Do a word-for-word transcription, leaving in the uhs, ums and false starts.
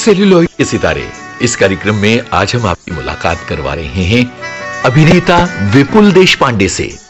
Celluloid के सितारे। इस कार्यक्रम में आज हम आपकी मुलाकात करवा रहे हैं अभिनेता विपुल देशपांडे से।